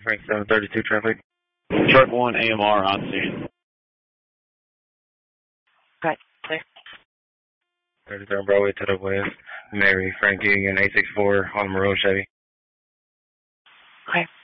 Frank 732 traffic. Truck 1 AMR on scene. Okay, clear. 33 on Broadway to the west. Mary Frank Egan 864 on the Maroon Chevy. Okay.